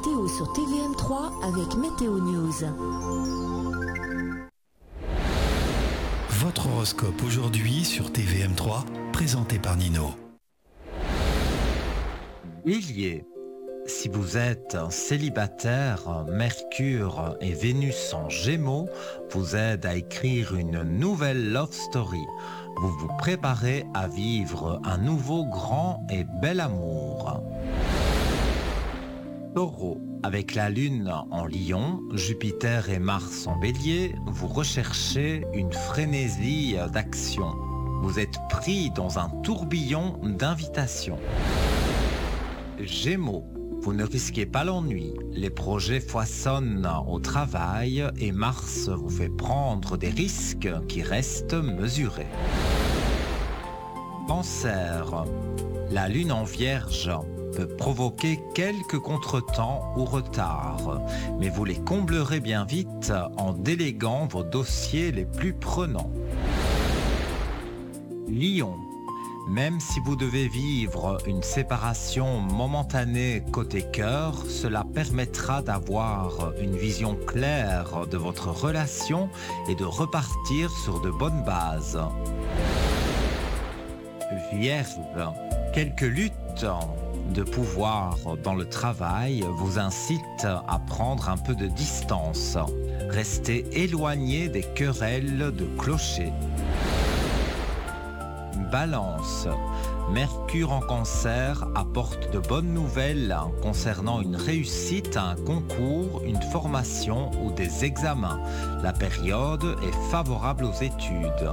météo sur TVM3 avec Météo News. Votre horoscope aujourd'hui sur TVM3, présenté par Nino. Bélier, si vous êtes célibataire, Mercure et Vénus en Gémeaux vous aident à écrire une nouvelle love story. Vous vous préparez à vivre un nouveau grand et bel amour. Taureau, avec la Lune en Lion, Jupiter et Mars en Bélier, vous recherchez une frénésie d'action. Vous êtes pris dans un tourbillon d'invitations. Gémeaux, vous ne risquez pas l'ennui. Les projets foisonnent au travail et Mars vous fait prendre des risques qui restent mesurés. Cancer, la Lune en Vierge peut provoquer quelques contretemps ou retards, mais vous les comblerez bien vite en déléguant vos dossiers les plus prenants. Lion, même si vous devez vivre une séparation momentanée côté cœur, cela permettra d'avoir une vision claire de votre relation et de repartir sur de bonnes bases. Vierge, quelques luttes de pouvoir dans le travail vous incitent à prendre un peu de distance. Restez éloigné des querelles de clocher. Balance, Mercure en Cancer apporte de bonnes nouvelles concernant une réussite à un concours, une formation ou des examens. La période est favorable aux études.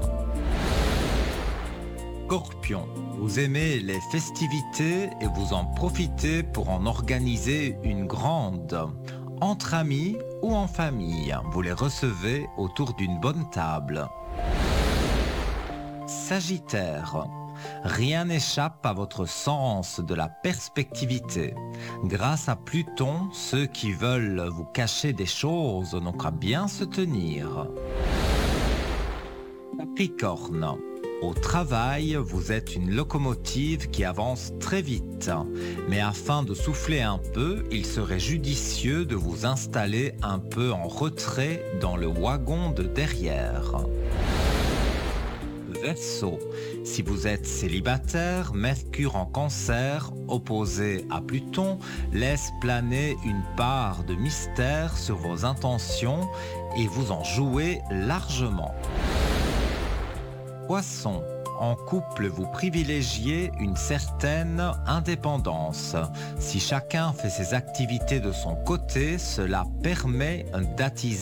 Scorpion, vous aimez les festivités et vous en profitez pour en organiser une grande. Entre amis ou en famille, vous les recevez autour d'une bonne table. Sagittaire, rien n'échappe à votre sens de la perspectivité. Grâce à Pluton, ceux qui veulent vous cacher des choses n'ont qu'à bien se tenir. Capricorne, au travail, vous êtes une locomotive qui avance très vite. Mais afin de souffler un peu, il serait judicieux de vous installer un peu en retrait dans le wagon de derrière. Verseau, si vous êtes célibataire, Mercure en Cancer, opposé à Pluton, laisse planer une part de mystère sur vos intentions et vous en jouez largement. Poisson, en couple, vous privilégiez une certaine indépendance. Si chacun fait ses activités de son côté, cela permet d'attiser